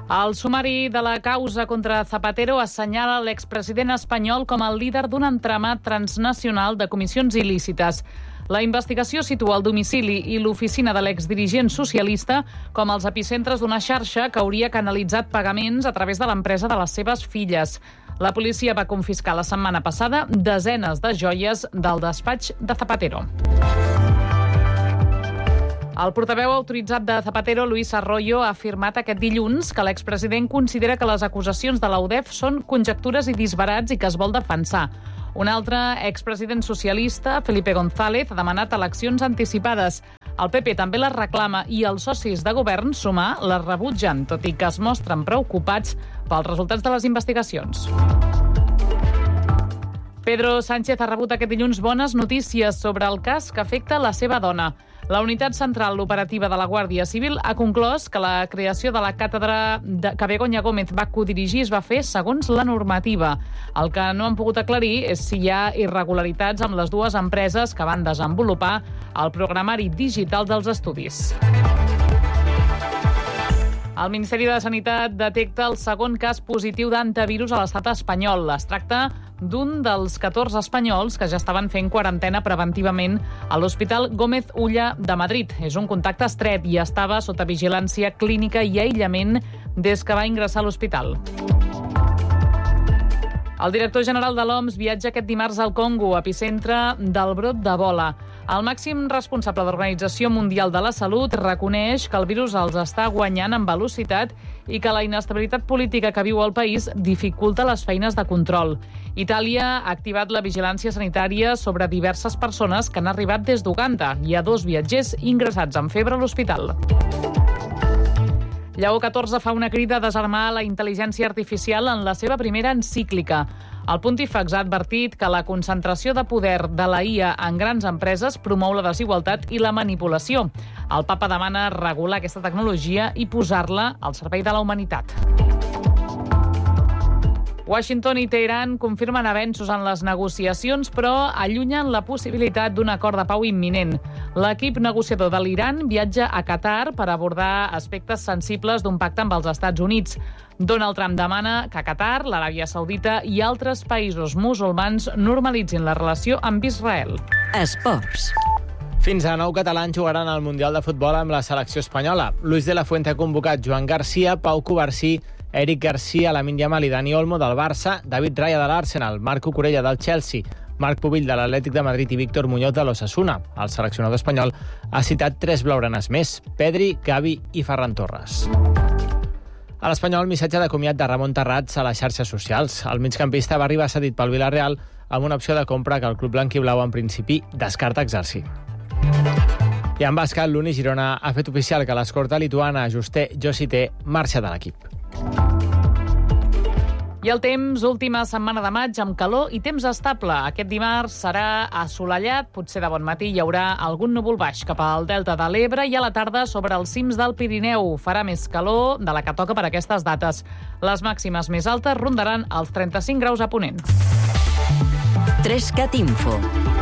El sumari de la causa contra Zapatero assenyala l'expresident espanyol com el líder d'un entramat transnacional de comissions il·lícites. La investigació situa el domicili i l'oficina de l'exdirigent socialista com els epicentres d'una xarxa que hauria canalitzat pagaments a través de l'empresa de les seves filles. La policia va confiscar la setmana passada desenes de joies del despatx de Zapatero. El portaveu autoritzat de Zapatero, Luis Arroyo, ha afirmat aquest dilluns que l'expresident considera que les acusacions de la UDEF són conjectures i disbarats i que es vol defensar. Un altre expresident socialista, Felipe González, ha demanat eleccions anticipades. El PP també les reclama i els socis de govern, Sumar, les rebutgen, tot i que es mostren preocupats pels resultats de les investigacions. Pedro Sánchez ha rebut aquest dilluns bones notícies sobre el cas que afecta la seva dona. La Unitat Central Operativa de la Guàrdia Civil ha conclòs que la creació de la càtedra que Begoña Gómez va codirigir es va fer segons la normativa. El que no han pogut aclarir és si hi ha irregularitats amb les dues empreses que van desenvolupar el programari digital dels estudis. El Ministeri de Sanitat detecta el segon cas positiu d'antivirus a l'estat espanyol. Es tracta d'un dels 14 espanyols que ja estaven fent quarantena preventivament a l'Hospital Gómez Ulla de Madrid. És un contacte estret i estava sota vigilància clínica i aïllament des que va ingressar a l'hospital. El director general de l'OMS viatja aquest dimarts al Congo, epicentre del brot d'Ebola. El màxim responsable de l'Organització Mundial de la Salut reconeix que el virus els està guanyant en velocitat i que la inestabilitat política que viu el país dificulta les feines de control. Itàlia ha activat la vigilància sanitària sobre diverses persones que han arribat des d'Uganda. Hi ha 2 viatgers ingressats amb febre a l'hospital. Lleó XIV fa una crida a desarmar la intel·ligència artificial en la seva primera encíclica. El pontífex ha advertit que la concentració de poder de la IA en grans empreses promou la desigualtat i la manipulació. El papa demana regular aquesta tecnologia i posar-la al servei de la humanitat. Washington i Teheran confirmen avenços en les negociacions, però allunyen la possibilitat d'un acord de pau imminent. L'equip negociador de l'Iran viatja a Qatar per abordar aspectes sensibles d'un pacte amb els Estats Units. Donald Trump demana que Qatar, l'Aràbia Saudita i altres països musulmans normalitzin la relació amb Israel. Esports. Fins a 9 catalans jugaran al Mundial de Futbol amb la selecció espanyola. Luis de la Fuente ha convocat Joan Garcia, Pau Covarsí, Eric Garcia, Lamine Yamal i Dani Olmo del Barça, David Raya de l'Arsenal, Marco Corella del Chelsea, Marc Pubill de l'Atlètic de Madrid i Víctor Muñoz de l'Osasuna. El seleccionador espanyol ha citat 3 blaugranes més: Pedri, Gavi i Ferran Torres. A l'Espanyol, missatge de comiat de Ramon Terrats a les xarxes socials. El migcampista va arribar cedit pel Villarreal amb una opció de compra que el club blanquiblau en principi descarta exercir. I en bàsquet, l'Uni Girona ha fet oficial que l'escorta lituana Juste Josite marxa de l'equip. I el temps, última setmana de maig, amb calor i temps estable. Aquest dimarts serà assolellat, potser de bon matí hi haurà algun núvol baix cap al delta de l'Ebre i a la tarda sobre els cims del Pirineu. Farà més calor de la que toca per aquestes dates. Les màximes més altes rondaran els 35 graus a Ponent. 3CAT Info.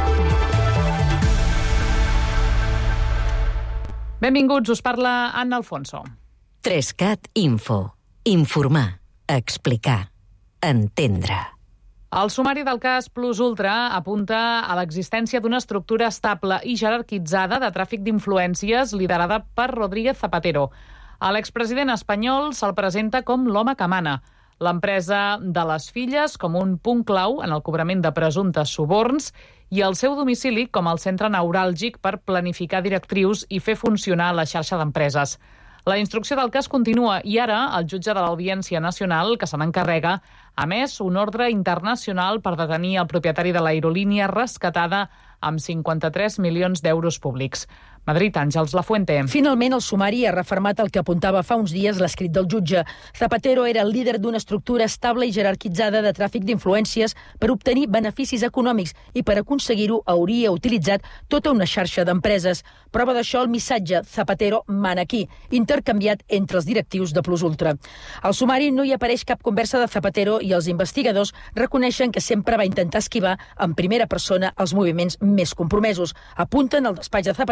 Benvinguts, us parla Anna Alfonso. 3CAT Info. Informar, explicar, entendre. El sumari del cas Plus Ultra apunta a l'existència d'una estructura estable i jerarquitzada de tràfic d'influències liderada per Rodríguez Zapatero. A l'expresident espanyol se'l presenta com l'home que mana. L'empresa de les filles com un punt clau en el cobrament de presumptes suborns i el seu domicili com el centre neuràlgic per planificar directrius i fer funcionar la xarxa d'empreses. La instrucció del cas continua i ara el jutge de l'Audiència Nacional, que se n'encarrega, ha emès un ordre internacional per detenir el propietari de l'aerolínia rescatada amb 53 milions d'euros públics. Madrid, Àngels Lafuente. Finalment, el sumari ha refermat el que apuntava fa uns dies l'escrit del jutge. Zapatero era el líder d'una estructura estable i jerarquitzada de tràfic d'influències per obtenir beneficis econòmics i per aconseguir-ho hauria utilitzat tota una xarxa d'empreses. Prova d'això el missatge Zapatero mana aquí, intercanviat entre els directius de Plus Ultra. Al sumari no hi apareix cap conversa de Zapatero i els investigadors reconeixen que sempre va intentar esquivar en primera persona els moviments més compromesos. Apunten al despatx de Zapatero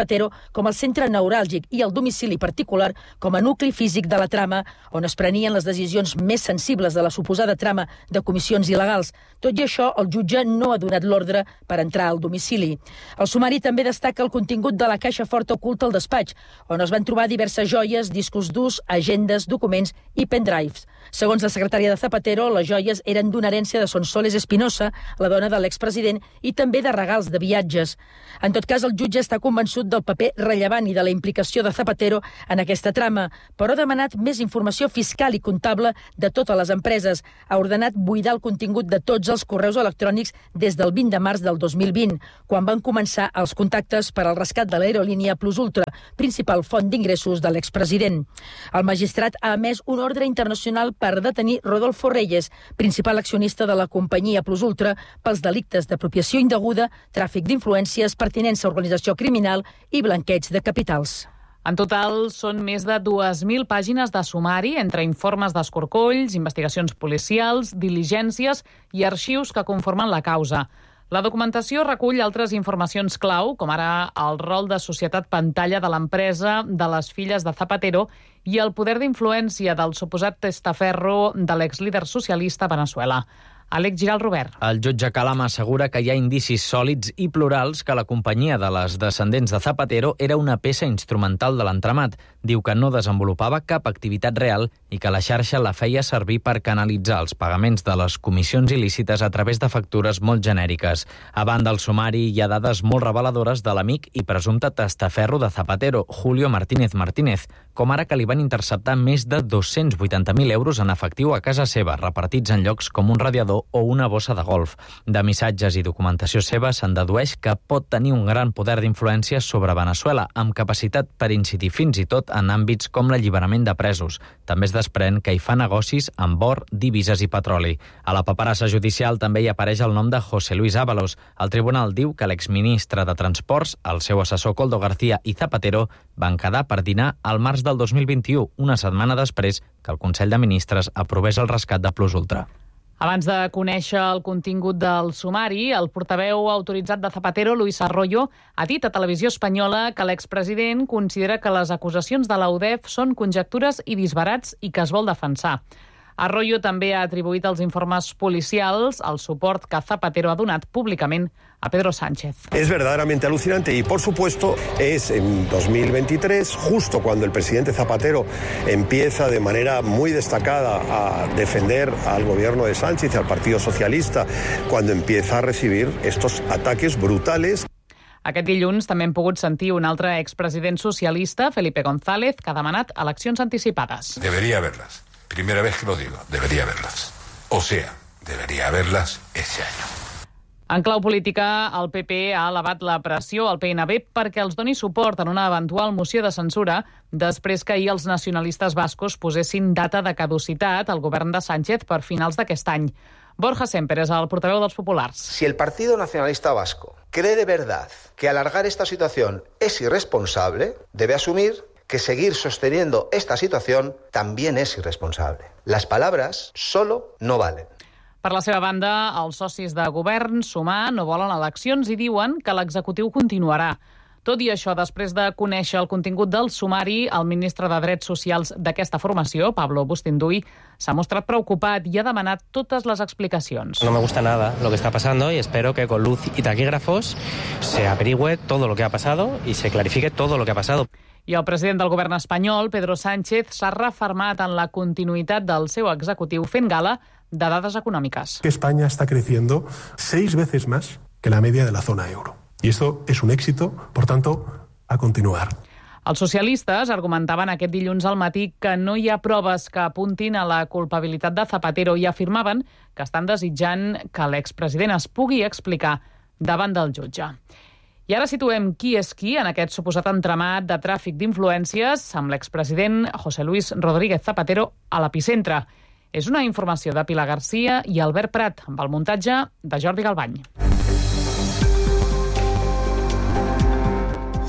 com el centre neuràlgic i el domicili particular com a nucli físic de la trama, on es prenien les decisions més sensibles de la suposada trama de comissions il·legals. Tot i això, el jutge no ha donat l'ordre per entrar al domicili. El sumari també destaca el contingut de la caixa forta oculta al despatx, on es van trobar diverses joies, discos durs, agendes, documents i pendrives. Segons la secretària de Zapatero, les joies eren d'una herència de Sonsoles Espinosa, la dona de l'expresident, i també de regals de viatges. En tot cas, el jutge està convençut del paper rellevant i de la implicació de Zapatero en aquesta trama, però ha demanat més informació fiscal i comptable de totes les empreses. Ha ordenat buidar el contingut de tots els correus electrònics des del 20 de març del 2020, quan van començar els contactes per al rescat de l'aerolínia Plus Ultra, principal font d'ingressos de l'expresident. El magistrat ha emès un ordre internacional per detenir Rodolfo Reyes, principal accionista de la companyia Plus Ultra, pels delictes d'apropiació indeguda, tràfic d'influències, pertinença a organització criminal i blanqueig de capitals. En total, són més de 2.000 pàgines de sumari entre informes d'escorcolls, investigacions policials, diligències i arxius que conformen la causa. La documentació recull altres informacions clau, com ara el rol de societat pantalla de l'empresa de les filles de Zapatero i el poder d'influència del suposat testaferro de l'exlíder socialista a Venezuela. Àlex Giral Robert. El jutge Calama assegura que hi ha indicis sòlids i plurals que la companyia de les descendents de Zapatero era una peça instrumental de l'entramat. Diu que no desenvolupava cap activitat real i que la xarxa la feia servir per canalitzar els pagaments de les comissions il·lícites a través de factures molt genèriques. A banda del sumari hi ha dades molt reveladores de l'amic i presumpte testaferro de Zapatero, Julio Martínez Martínez, com ara que li van interceptar més de 280.000 euros en efectiu a casa seva, repartits en llocs com un radiador o una bossa de golf. De missatges i documentació seva se'n dedueix que pot tenir un gran poder d'influència sobre Venezuela, amb capacitat per incidir fins i tot en àmbits com l'alliberament de presos. També es desprèn que hi fa negocis amb or, divises i petroli. A la paperassa judicial també hi apareix el nom de José Luis Ábalos. El tribunal diu que l'exministre de Transports, el seu assessor Koldo García i Zapatero van quedar per dinar al març del 2021, una setmana després que el Consell de Ministres aprovés el rescat de Plus Ultra. Abans de conèixer el contingut del sumari, el portaveu autoritzat de Zapatero, Luis Arroyo, ha dit a Televisió Espanyola que l'expresident considera que les acusacions de la UDEF són conjectures i disbarats i que es vol defensar. Arroyo també ha atribuït als informes policials el suport que Zapatero ha donat públicament a Pedro Sánchez. Es verdaderamente alucinante y, por supuesto, es en 2023, justo cuando el presidente Zapatero empieza de manera muy destacada a defender al gobierno de Sánchez y al Partido Socialista, cuando empieza a recibir estos ataques brutales. Aquest dilluns també hem pogut sentir un altre expresident socialista, Felipe González, que ha demanat eleccions anticipades. Debería haberlas. Primera vez que lo digo, debería haberlas. O sea, debería haberlas ese año. En clau política, el PP ha elevat la pressió al PNB perquè els doni suport en una eventual moció de censura després que ahir els nacionalistes bascos posessin data de caducitat al govern de Sánchez per finals d'aquest any. Borja Semper és el portaveu dels populars. Si el Partido Nacionalista Vasco cree de verdad que alargar esta situación es irresponsable, debe asumir que seguir sosteniendo esta situación también es irresponsable. Las palabras solo no valen. Per la seva banda, els socis de govern, Sumar, no volen eleccions i diuen que l'executiu continuarà. Tot i això, després de conèixer el contingut del sumari, el ministre de Drets Socials d'aquesta formació, Pablo Bustinduy, s'ha mostrat preocupat i ha demanat totes les explicacions. No me gusta nada lo que está pasando y espero que con luz y taquígrafos se averigüe todo lo que ha pasado y se clarifique todo lo que ha pasado. I el president del govern espanyol, Pedro Sánchez, s'ha refermat en la continuïtat del seu executiu fent gala de dades econòmiques. España está creciendo 6 veces más que la media de la zona euro. Y esto es un éxito, por tanto, a continuar. Els socialistes argumentaven aquest dilluns al matí que no hi ha proves que apuntin a la culpabilitat de Zapatero i afirmaven que estan desitjant que l'expresident es pugui explicar davant del jutge. I ara situem qui és qui en aquest suposat entramat de tràfic d'influències amb l'expresident José Luis Rodríguez Zapatero a l'epicentre. És una informació de Pilar García i Albert Prat, amb el muntatge de Jordi Galbany.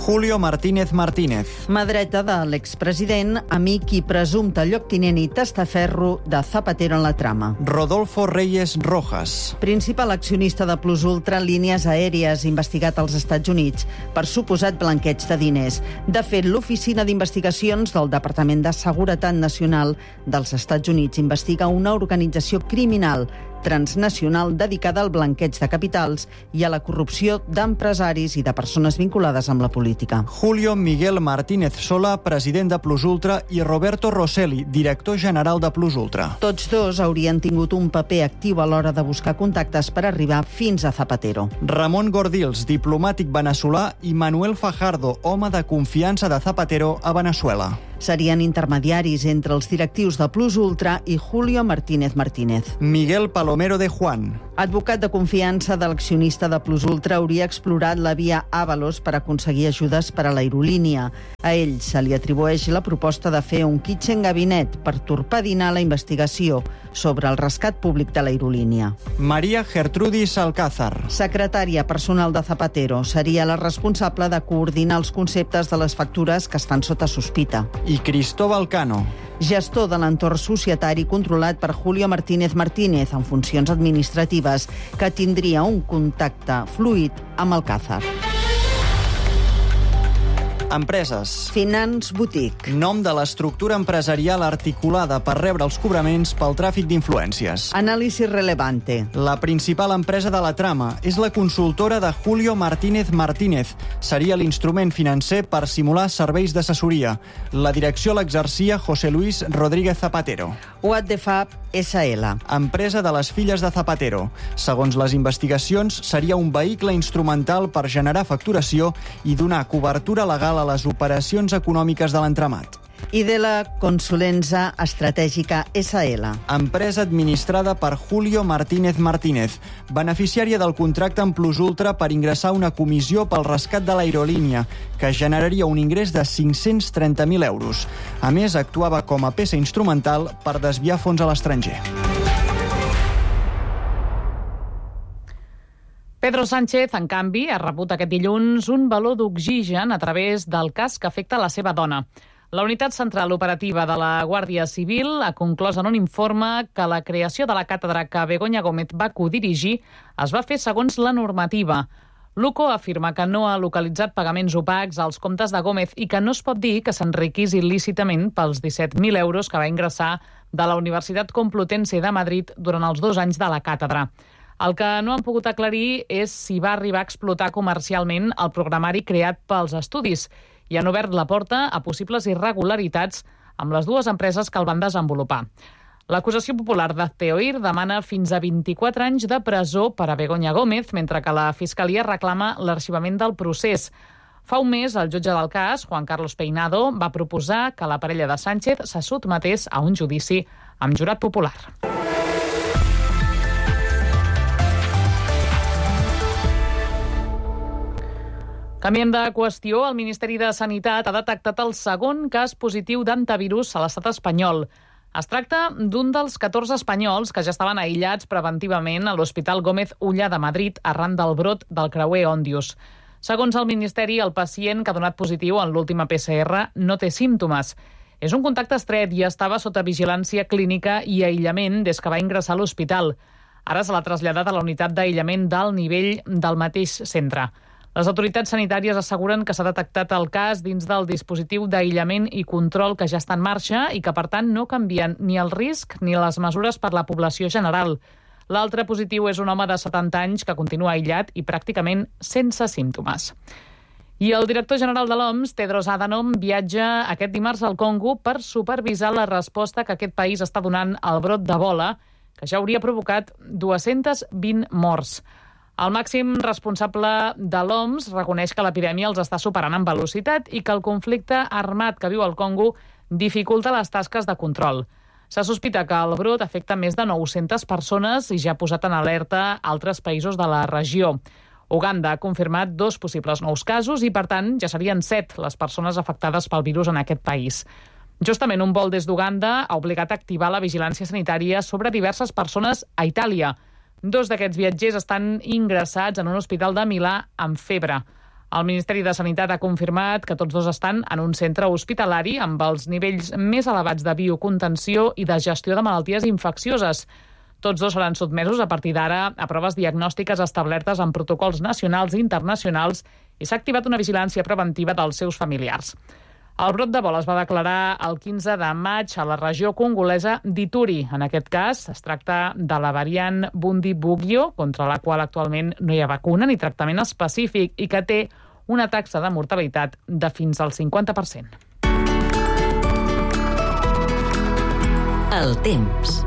Julio Martínez Martínez. Mà dreta de l'expresident, amic i presumpte lloctinent i testaferro de Zapatero en la trama. Rodolfo Reyes Rojas. Principal accionista de Plus Ultra Línies Aèries, investigat als Estats Units per suposat blanqueig de diners. De fet, l'Oficina d'Investigacions del Departament de Seguretat Nacional dels Estats Units investiga una organització criminal transnacional dedicada al blanqueig de capitals i a la corrupció d'empresaris i de persones vinculades amb la política. Julio Miguel Martínez Sola, president de Plus Ultra, i Roberto Rosselli, director general de Plus Ultra. Tots dos haurien tingut un paper actiu a l'hora de buscar contactes per arribar fins a Zapatero. Ramon Gordils, diplomàtic veneçolà, i Manuel Fajardo, home de confiança de Zapatero a Veneçuela. Serien intermediaris entre els directius de Plus Ultra i Julio Martínez Martínez. Miguel Palomero de Juan. Advocat de confiança de l'accionista de Plus Ultra, hauria explorat la via Ábalos per aconseguir ajudes per a l'aerolínia. A ell se li atribueix la proposta de fer un kitchen gabinet per torpedinar la investigació sobre el rescat públic de l'aerolínia. María Gertrudis Alcázar. Secretària personal de Zapatero, seria la responsable de coordinar els conceptes de les factures que estan sota sospita. I Cristóbal Cano. Gestor de l'entorn societari controlat per Julio Martínez Martínez en funcions administratives, que tindria un contacte fluid amb Alcázar. Empreses. Finance Boutique. Nom de l'estructura empresarial articulada per rebre els cobraments pel tràfic d'influències. Anàlisi Relevante. La principal empresa de la trama és la consultora de Julio Martínez Martínez. Seria l'instrument financer per simular serveis d'assessoria. La direcció l'exercia José Luis Rodríguez Zapatero. What the Fab S.L. Empresa de les filles de Zapatero. Segons les investigacions, seria un vehicle instrumental per generar facturació i donar cobertura legal a les operacions econòmiques de l'entramat. I de la Consulenza Estratègica S.L. Empresa administrada per Julio Martínez Martínez, beneficiària del contracte amb Plus Ultra per ingressar una comissió pel rescat de l'aerolínia, que generaria un ingrés de 530.000 euros. A més, actuava com a peça instrumental per desviar fons a l'estranger. Pedro Sánchez, en canvi, ha rebut aquest dilluns un baló d'oxigen a través del cas que afecta la seva dona. La Unitat Central Operativa de la Guàrdia Civil ha conclòs en un informe que la creació de la càtedra que Begoña Gómez va codirigir es va fer segons la normativa. L'UCO afirma que no ha localitzat pagaments opacs als comptes de Gómez i que no es pot dir que s'enriquís il·lícitament pels 17.000 euros que va ingressar de la Universitat Complutense de Madrid durant els 2 anys de la càtedra. El que no han pogut aclarir és si va arribar a explotar comercialment el programari creat pels estudis i han obert la porta a possibles irregularitats amb les 2 empreses que el van desenvolupar. L'acusació popular de CEOIR demana fins a 24 anys de presó per a Begoña Gómez, mentre que la Fiscalia reclama l'arxivament del procés. Fa un mes, el jutge del cas, Juan Carlos Peinado, va proposar que la parella de Sánchez se sotmetés a un judici amb jurat popular. Canviem de qüestió. El Ministeri de Sanitat ha detectat el segon cas positiu d'hantavirus a l'estat espanyol. Es tracta d'un dels 14 espanyols que ja estaven aïllats preventivament a l'Hospital Gómez Ulla de Madrid arran del brot del creuer Òndius. Segons el Ministeri, el pacient que ha donat positiu en l'última PCR no té símptomes. És un contacte estret i estava sota vigilància clínica i aïllament des que va ingressar a l'hospital. Ara se l'ha traslladat a la unitat d'aïllament d'alt nivell del mateix centre. Les autoritats sanitàries asseguren que s'ha detectat el cas dins del dispositiu d'aïllament i control que ja està en marxa i que, per tant, no canvien ni el risc ni les mesures per la població general. L'altre positiu és un home de 70 anys que continua aïllat i pràcticament sense símptomes. I el director general de l'OMS, Tedros Adhanom, viatja aquest dimarts al Congo per supervisar la resposta que aquest país està donant al brot d'Ebola, que ja hauria provocat 220 morts. El màxim responsable de l'OMS reconeix que l'epidèmia els està superant en velocitat i que el conflicte armat que viu el Congo dificulta les tasques de control. Se sospita que el brot afecta més de 900 persones i ja ha posat en alerta altres països de la regió. Uganda ha confirmat 2 possibles nous casos i, per tant, ja serien 7 les persones afectades pel virus en aquest país. Justament un vol des d'Uganda ha obligat a activar la vigilància sanitària sobre diverses persones a Itàlia. 2 d'aquests viatgers estan ingressats en un hospital de Milà amb febre. El Ministeri de Sanitat ha confirmat que tots dos estan en un centre hospitalari amb els nivells més elevats de biocontenció i de gestió de malalties infeccioses. Tots dos seran sotmesos a partir d'ara a proves diagnòstiques establertes en protocols nacionals i internacionals i s'ha activat una vigilància preventiva dels seus familiars. El brot d'Ebola es va declarar el 15 de maig a la regió congolesa d'Ituri. En aquest cas, es tracta de la variant Bundibugyo, contra la qual actualment no hi ha vacuna ni tractament específic i que té una taxa de mortalitat de fins al 50%. El temps.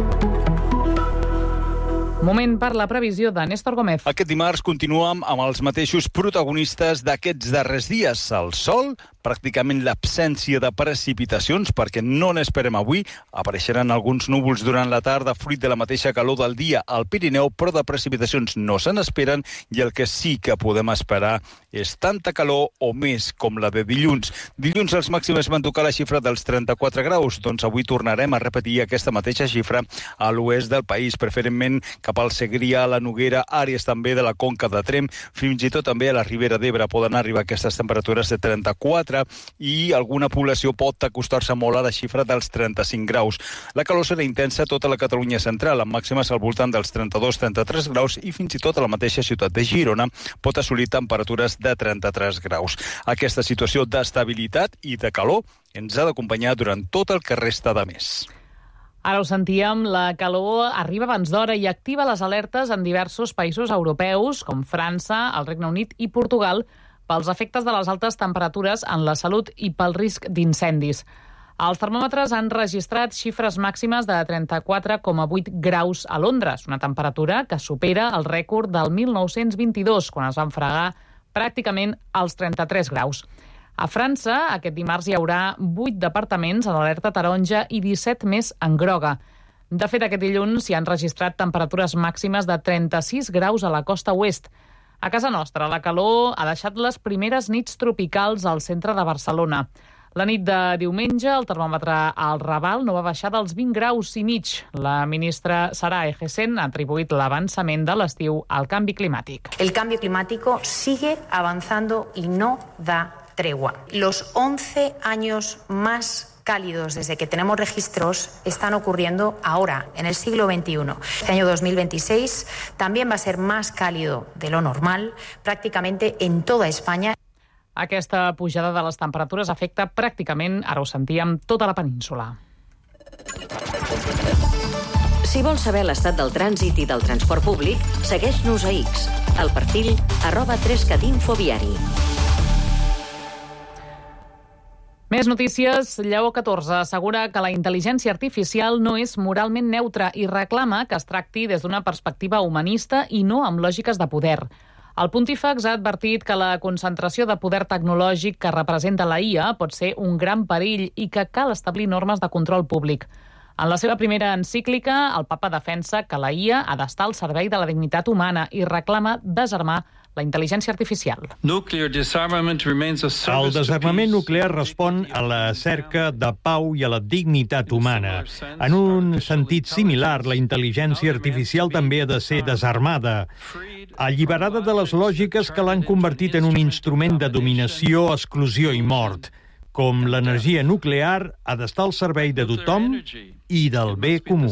Moment per la previsió de Néstor Gómez. Aquest dimarts continuem amb els mateixos protagonistes d'aquests darrers dies. El sol, pràcticament l'absència de precipitacions, perquè no n'esperem avui. Apareixeran alguns núvols durant la tarda, fruit de la mateixa calor del dia al Pirineu, però de precipitacions no se n'esperen i el que sí que podem esperar és tanta calor o més com la de dilluns. Dilluns els màxims van tocar la xifra dels 34 graus, doncs avui tornarem a repetir aquesta mateixa xifra a l'oest del país, preferentment cap al Segrià, la Noguera, àrees també de la Conca de Tremp, fins i tot també a la Ribera d'Ebre poden arribar aquestes temperatures de 34 i alguna població pot acostar-se molt a la xifra dels 35 graus. La calor serà intensa a tota la Catalunya central, amb màximes al voltant dels 32-33 graus i fins i tot a la mateixa ciutat de Girona pot assolir temperatures de 33 graus. Aquesta situació d'estabilitat i de calor ens ha d'acompanyar durant tot el que resta de mes. Ara ho sentíem, la calor arriba abans d'hora i activa les alertes en diversos països europeus, com França, el Regne Unit i Portugal, pels efectes de les altes temperatures en la salut i pel risc d'incendis. Els termòmetres han registrat xifres màximes de 34,8 graus a Londres, una temperatura que supera el rècord del 1922, quan es van fregar pràcticament als 33 graus. A França, aquest dimarts hi haurà 8 departaments en alerta taronja i 17 més en groga. De fet, aquest dilluns s'hi han registrat temperatures màximes de 36 graus a la costa oest. A casa nostra, la calor ha deixat les primeres nits tropicals al centre de Barcelona. La nit de diumenge, el termòmetre al Raval no va baixar dels 20 graus i mig. La ministra Sara Ejesen ha atribuït l'avançament de l'estiu al canvi climàtic. El cambio climático sigue avanzando y no da tregua. Los 11 años más cálidos desde que tenemos registros están ocurriendo ahora, en el siglo XXI. Este año 2026 también va a ser más cálido de lo normal, prácticamente en toda España. Aquesta pujada de les temperatures afecta pràcticament, ara ho sentíem, tota la península. Si vols saber l'estat del trànsit i del transport públic, segueix-nos a X, al perfil @3catinfoviari. Més notícies. Lleó XIV assegura que la intel·ligència artificial no és moralment neutra i reclama que es tracti des d'una perspectiva humanista i no amb lògiques de poder. El pontífex ha advertit que la concentració de poder tecnològic que representa la IA pot ser un gran perill i que cal establir normes de control públic. En la seva primera encíclica, el papa defensa que la IA ha d'estar al servei de la dignitat humana i reclama desarmar la intel·ligència artificial. El desarmament nuclear respon a la cerca de pau i a la dignitat humana. En un sentit similar, la intel·ligència artificial també ha de ser desarmada, alliberada de les lògiques que l'han convertit en un instrument de dominació, exclusió i mort. Com l'energia nuclear ha d'estar al servei de tothom i del bé comú.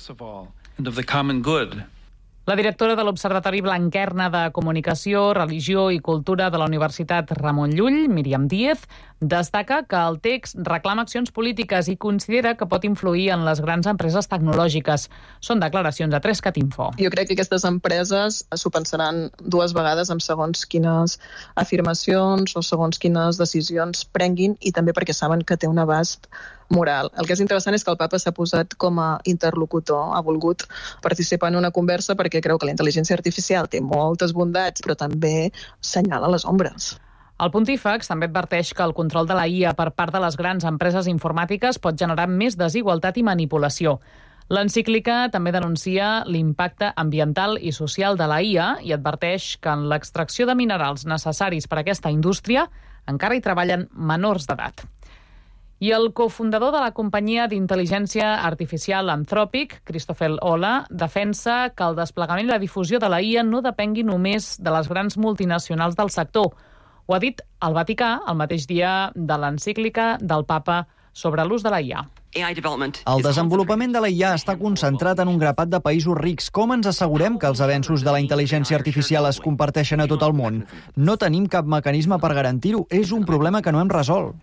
La directora de l'Observatori Blanquerna de Comunicació, Religió i Cultura de la Universitat Ramon Llull, Míriam Díez, destaca que el text reclama accions polítiques i considera que pot influir en les grans empreses tecnològiques. Són declaracions a 3cat Info. Jo crec que aquestes empreses s'ho pensaran dues vegades amb segons quines afirmacions o segons quines decisions prenguin i també perquè saben que té un abast moral. El que és interessant és que el papa s'ha posat com a interlocutor, ha volgut participar en una conversa perquè creu que la intel·ligència artificial té moltes bondats, però també senyala les ombres. El pontífex també adverteix que el control de la IA per part de les grans empreses informàtiques pot generar més desigualtat i manipulació. L'encíclica també denuncia l'impacte ambiental i social de la IA i adverteix que en l'extracció de minerals necessaris per a aquesta indústria encara hi treballen menors d'edat. I el cofundador de la companyia d'intel·ligència artificial Anthropic, Christopher Ola, defensa que el desplegament i la difusió de la IA no depengui només de les grans multinacionals del sector. Ho ha dit el Vaticà el mateix dia de l'encíclica del papa sobre l'ús de la IA. El desenvolupament de la IA està concentrat en un grapat de països rics. Com ens assegurem que els avenços de la intel·ligència artificial es comparteixen a tot el món? No tenim cap mecanisme per garantir-ho. És un problema que no hem resolt.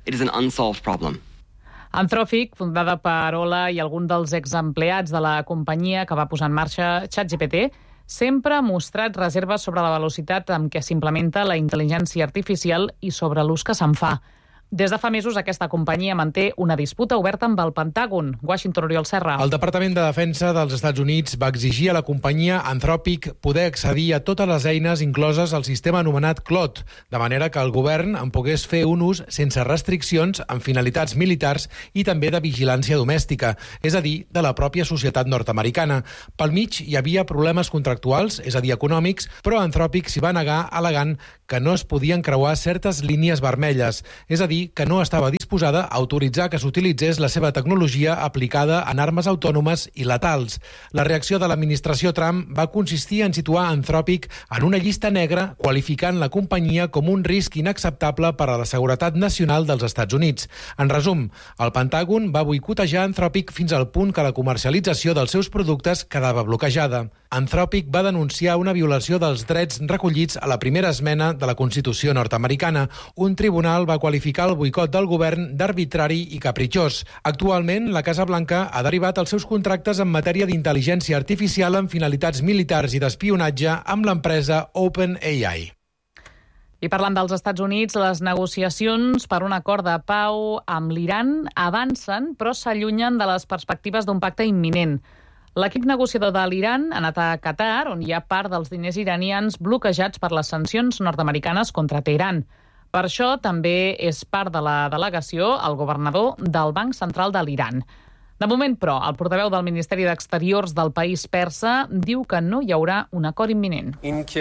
Anthropic, fundada per Ola i algun dels exempleats de la companyia que va posar en marxa ChatGPT, sempre ha mostrat reserves sobre la velocitat amb què s'implementa la intel·ligència artificial i sobre l'ús que se'n fa. Des de fa mesos, aquesta companyia manté una disputa oberta amb el Pentàgon. Washington, Oriol Serra. El Departament de Defensa dels Estats Units va exigir a la companyia Anthropic poder accedir a totes les eines incloses al sistema anomenat Claude, de manera que el govern en pogués fer un ús sense restriccions amb finalitats militars i també de vigilància domèstica, és a dir, de la pròpia societat nord-americana. Pel mig hi havia problemes contractuals, és a dir, econòmics, però Anthropic s'hi va negar al·legant que no es podien creuar certes línies vermelles, és a dir, que no estava disposada a autoritzar que s'utilitzés la seva tecnologia aplicada en armes autònomes i letals. La reacció de l'administració Trump va consistir en situar Anthropic en una llista negra, qualificant la companyia com un risc inacceptable per a la seguretat nacional dels Estats Units. En resum, el Pentàgon va boicotejar Anthropic fins al punt que la comercialització dels seus productes quedava bloquejada. Anthropic va denunciar una violació dels drets recollits a la primera esmena de la Constitució nord-americana. Un tribunal va qualificar el boicot del govern d'arbitrari i capritxós. Actualment, la Casa Blanca ha derivat els seus contractes en matèria d'intel·ligència artificial amb finalitats militars i d'espionatge amb l'empresa OpenAI. I parlant dels Estats Units, les negociacions per un acord de pau amb l'Iran avancen, però s'allunyen de les perspectives d'un pacte imminent. L'equip negociador de l'Iran ha anat a Qatar, on hi ha part dels diners iranians bloquejats per les sancions nord-americanes contra Teheran. Per això també és part de la delegació el governador del Banc Central de l'Iran. De moment, però, el portaveu del Ministeri d'Exteriors del país persa diu que no hi haurà un acord imminent.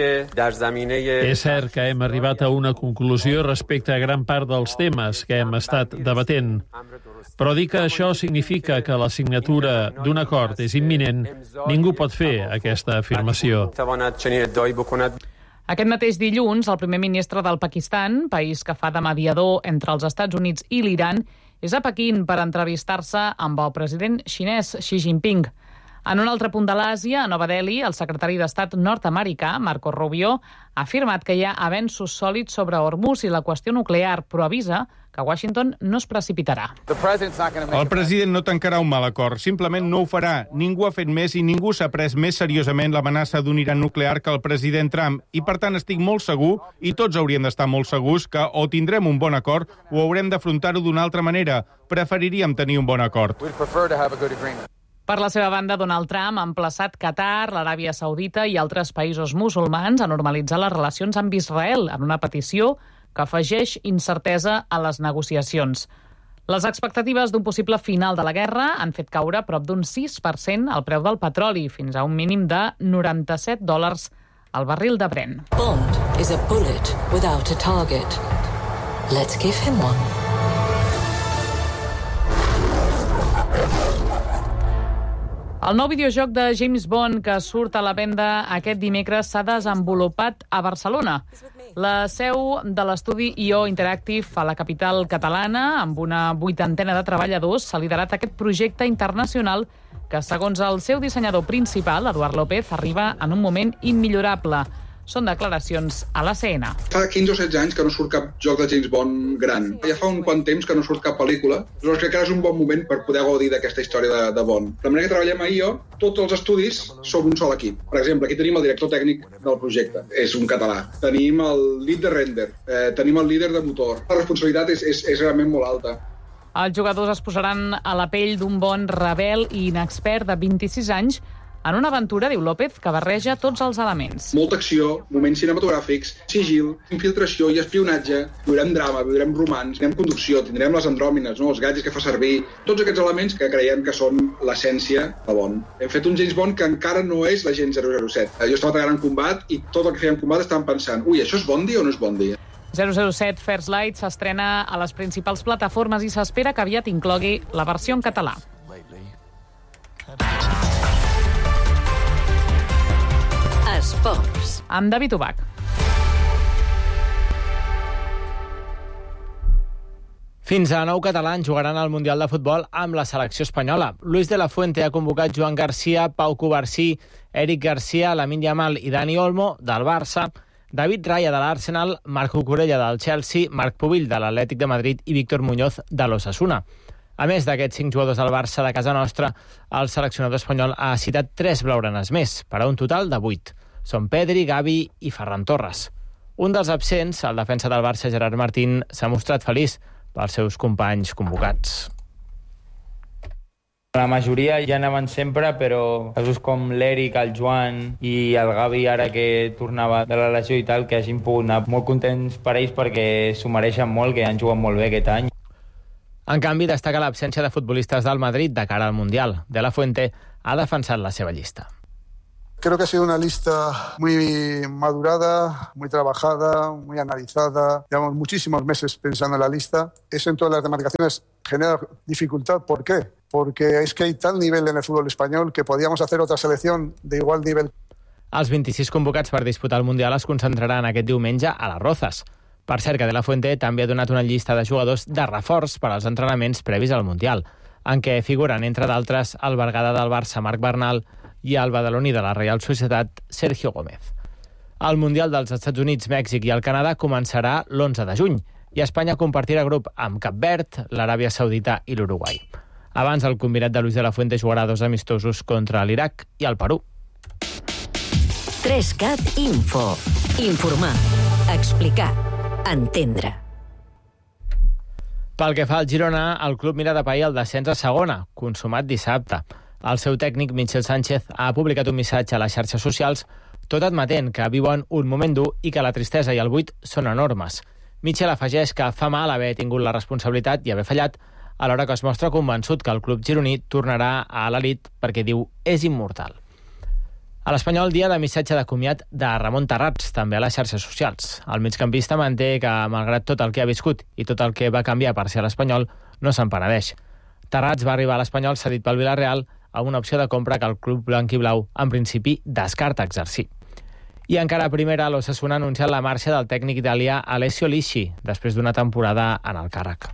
És cert que hem arribat a una conclusió respecte a gran part dels temes que hem estat debatent. Però dir que això significa que la signatura d'un acord és imminent, ningú pot fer aquesta afirmació. Aquest mateix dilluns, el primer ministre del Pakistan, país que fa de mediador entre els Estats Units i l'Iran, és a Pequín per entrevistar-se amb el president xinès Xi Jinping. En un altre punt de l'Àsia, a Nova Delhi, el secretari d'Estat nord-americà, Marco Rubio, ha afirmat que hi ha avenços sòlids sobre Hormuz i la qüestió nuclear, però avisa que Washington no es precipitarà. El president no tancarà un mal acord, simplement no ho farà. Ningú ha fet més i ningú s'ha pres més seriosament l'amenaça d'un Iran nuclear que el president Trump. I per tant estic molt segur, i tots hauríem d'estar molt segurs, que o tindrem un bon acord o haurem d'afrontar-ho d'una altra manera. Preferiríem tenir un bon acord. Per la seva banda, Donald Trump ha emplaçat Qatar, l'Aràbia Saudita i altres països musulmans a normalitzar les relacions amb Israel en una petició que afegeix incertesa a les negociacions. Les expectatives d'un possible final de la guerra han fet caure prop d'un 6% el preu del petroli, fins a un mínim de $97 al barril de Brent. Bond is a bullet without a target. Let's give him one. El nou videojoc de James Bond que surt a la venda aquest dimecres s'ha desenvolupat a Barcelona. La seu de l'estudi IO Interactive a la capital catalana, amb una 80 de treballadors, s'ha liderat aquest projecte internacional que, segons el seu dissenyador principal, Eduard López, arriba en un moment immillorable. Són declaracions a la CNN. Fa 15 o 16 anys que no surt cap joc de James Bond gran. Ja fa un quant temps que no surt cap pel·lícula. Llavors crec que ara és un bon moment per poder gaudir d'aquesta història de Bond. De manera que treballem a IO, tots els estudis som un sol equip. Per exemple, aquí tenim el director tècnic del projecte, és un català. Tenim el lead de render, tenim el líder de motor. La responsabilitat és realment molt alta. Els jugadors es posaran a la pell d'un Bond rebel i inexpert de 26 anys en una aventura, diu López, que barreja tots els elements. Molta acció, moments cinematogràfics, sigil, infiltració i espionatge, viurem drama, viurem romans, tindrem conducció, tindrem les andròmines, els gadgets que fa servir, tots aquests elements que creiem que són l'essència de Bond. Hem fet un James Bond que encara no és l'agent 007. Jo estava treballant en combat i tot el que feia en combat estàvem pensant, això és Bondi o no és Bondi? 007 First Light s'estrena a les principals plataformes i s'espera que aviat inclogui la versió en català. Esports. Amb David Ubach. Fins a 9 catalans jugaran al Mundial de Futbol amb la selecció espanyola. Luis de la Fuente ha convocat Joan Garcia, Pau Covarsí, Eric Garcia, Lamine Yamal i Dani Olmo, del Barça, David Raya, de l'Arsenal, Marc Cucurella, del Chelsea, Marc Pubill, de l'Atlètic de Madrid i Víctor Muñoz, de l'Osasuna. A més d'aquests 5 jugadors del Barça de casa nostra, el seleccionador espanyol ha citat 3 blaugranes més, per a un total de 8. Són Pedri, Gavi i Ferran Torres. Un dels absents, el defensa del Barça, Gerard Martín, s'ha mostrat feliç pels seus companys convocats. La majoria ja anaven sempre, però casos com l'Eric, el Joan i el Gavi, ara que tornava de la lesió i tal, que hagin pogut anar molt contents per ells perquè s'ho mereixen molt, que han jugat molt bé aquest any. En canvi, destaca l'absència de futbolistes del Madrid de cara al Mundial. De la Fuente ha defensat la seva llista. Creo que ha sido una lista muy madurada, muy trabajada, muy analizada. Llevamos muchísimos meses pensando en la lista. Eso en todas las demarcaciones genera dificultad. ¿Por qué? Porque es que hay tal nivel en el fútbol español que podíamos hacer otra selección de igual nivel. Els 26 convocats per disputar el Mundial es concentraran aquest diumenge a les Rozas. Per cert, que De la Fuente també ha donat una llista de jugadors de reforç per als entrenaments previs al Mundial, en què figuren, entre d'altres, el Bergada del Barça, Marc Bernal, i el badaloní de la Real Societat, Sergio Gómez. El Mundial dels Estats Units, Mèxic i el Canadà començarà l'11 de juny i Espanya compartirà grup amb Cap Verd, l'Aràbia Saudita i l'Uruguai. Abans, el combinat de Luis de la Fuente jugarà 2 amistosos contra l'Iraq i el Perú. 3CAT Info. Informar, explicar, entendre. Pel que fa al Girona, el club mira de pair el descens a segona, consumat dissabte. El seu tècnic, Michel Sánchez, ha publicat un missatge a les xarxes socials tot admetent que viuen un moment dur i que la tristesa i el buit són enormes. Michel afegeix que fa mal haver tingut la responsabilitat i haver fallat, alhora que es mostra convençut que el club gironí tornarà a l'elit perquè diu és immortal. A l'Espanyol, dia de missatge de comiat de Ramon Tarrats, també a les xarxes socials. El migcampista manté que, malgrat tot el que ha viscut i tot el que va canviar per ser a l'Espanyol, no se'n penedeix. Tarrats va arribar a l'Espanyol cedit pel Villarreal amb una opció de compra que el club blanc i blau, en principi, descarta exercir. I encara a primera, l'Osasuna ha anunciat la marxa del tècnic italià Alessio Lisci, després d'una temporada en el càrrec.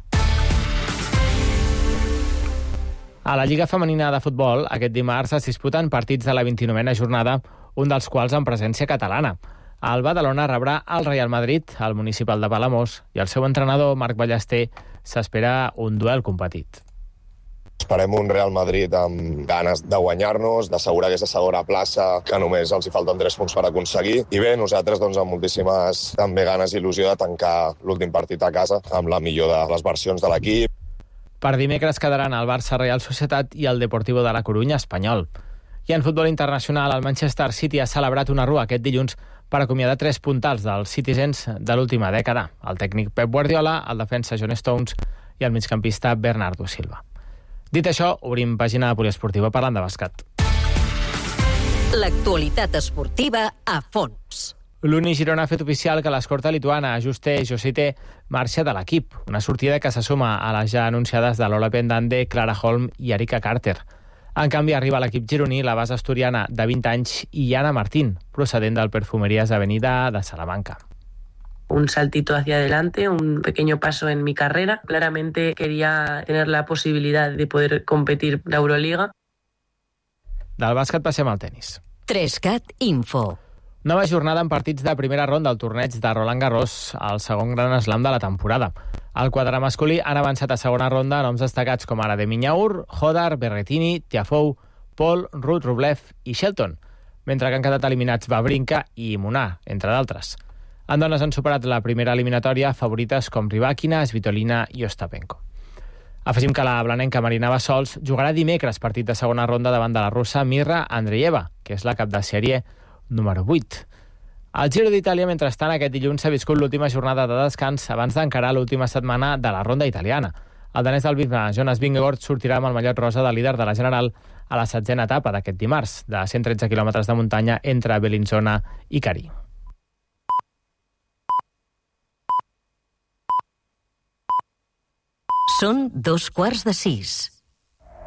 A la Lliga Femenina de Futbol, aquest dimarts es disputen partits de la 29a jornada, un dels quals en presència catalana. El Badalona rebrà el Real Madrid, el Municipal de Palamós, i el seu entrenador, Marc Ballester, s'espera un duel competit. Esperem un Real Madrid amb ganes de guanyar-nos, d'assegurar aquesta segona plaça, que només els hi falten 3 punts per aconseguir. I bé, nosaltres amb moltíssimes també ganes i il·lusió de tancar l'últim partit a casa amb la millor de les versions de l'equip. Per dimecres quedaran el Barça Real Societat i el Deportivo de la Corunya espanyol. I en futbol internacional, el Manchester City ha celebrat una rua aquest dilluns per acomiadar 3 puntals dels Citizens de l'última dècada. El tècnic Pep Guardiola, el defensa John Stones i el migcampista Bernardo Silva. Dit això, obrim pàgina de poliesportiva parlant de bàsquet. L'actualitat esportiva a fons. L'Uni Girona ha fet oficial que l'escorta lituana Juste Josite marxa de l'equip, una sortida que se suma a les ja anunciades de Lola Pendande, Clara Holm i Erika Carter. En canvi, arriba a l'equip gironí la base asturiana de 20 anys i Anna Martín, procedent del Perfumerías Avenida de Salamanca. Un saltito hacia adelante, un pequeño paso en mi carrera. Claramente quería tener la posibilidad de poder competir la Euroliga. Del bàsquet passem al tenis. 3CAT Info. Nova jornada en partits de primera ronda al torneig de Roland Garros, el segon gran slam de la temporada. Al quadre masculí han avançat a segona ronda noms destacats com ara de Minyaur, Hodar, Berrettini, Tiafoe, Paul, Ruud, Rublev i Shelton, mentre que han quedat eliminats Wawrinka i Munar, entre d'altres. En dones han superat la primera eliminatòria favorites com Rybakina, Svitolina i Ostapenko. Afegim que la blanenca Marina Bassols jugarà dimecres partit de segona ronda davant de la russa Mirra Andreeva, que és la cap de sèrie número 8. Al Giro d'Itàlia, mentrestant, aquest dilluns s'ha viscut l'última jornada de descans abans d'encarar l'última setmana de la ronda italiana. El danès del Bisbe, Jonas Vingegaard, sortirà amb el mallot rosa de líder de la General a la 7a etapa d'aquest dimarts, de 113 quilòmetres de muntanya entre Bellinzona i Cari. Són 5:15.